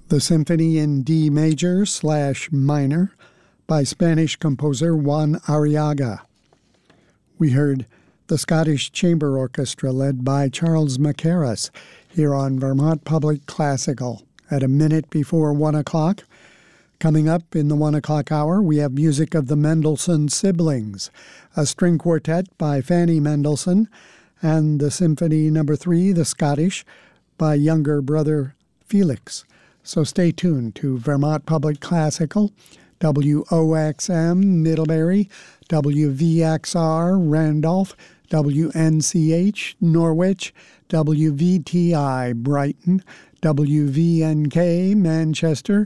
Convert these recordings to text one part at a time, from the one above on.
The Symphony in D major / minor by Spanish composer Juan Arriaga. We heard the Scottish Chamber Orchestra led by Charles Mackerras here on Vermont Public Classical at a minute before 1 o'clock. Coming up in the 1 o'clock hour, we have music of the Mendelssohn Siblings, a string quartet by Fanny Mendelssohn, and the Symphony No. 3, the Scottish, by younger brother Felix. So stay tuned to Vermont Public Classical, WOXM Middlebury, WVXR Randolph, WNCH Norwich, WVTI Brighton, WVNK Manchester,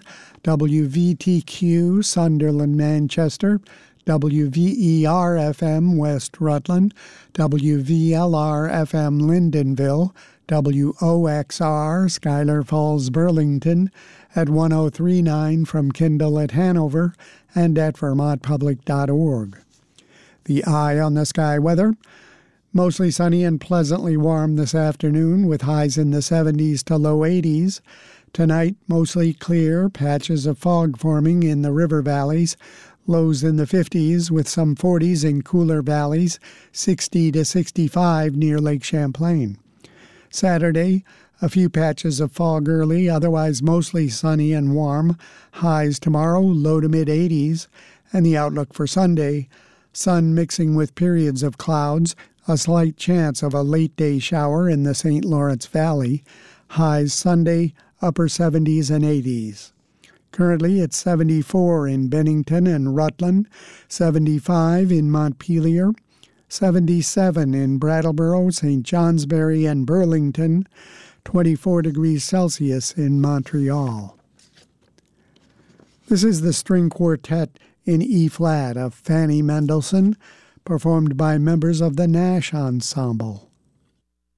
WVTQ Sunderland Manchester, WVER-FM West Rutland, WVLR-FM Lyndonville, WOXR Schuyler Falls Burlington, at 1039 from Kindle at Hanover, and at vermontpublic.org. The eye on the sky weather: mostly sunny and pleasantly warm this afternoon with highs in the 70s to low 80s. Tonight, mostly clear, patches of fog forming in the river valleys, lows in the 50s with some 40s in cooler valleys, 60 to 65 near Lake Champlain. Saturday, a few patches of fog early, otherwise mostly sunny and warm. Highs tomorrow, low to mid-80s. And the outlook for Sunday: sun mixing with periods of clouds, a slight chance of a late-day shower in the St. Lawrence Valley. Highs Sunday, upper 70s and 80s. Currently, it's 74 in Bennington and Rutland, 75 in Montpelier, 77 in Brattleboro, St. Johnsbury, and Burlington, 24 degrees Celsius in Montreal. This is the string quartet in E-flat of Fanny Mendelssohn, performed by members of the Nash Ensemble.